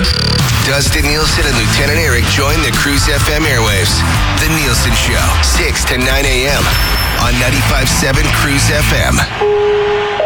Dustin Nielsen and Lieutenant Eric join the Cruise FM airwaves. The Nielsen Show, 6 to 9 a.m. on 95.7 Cruise FM.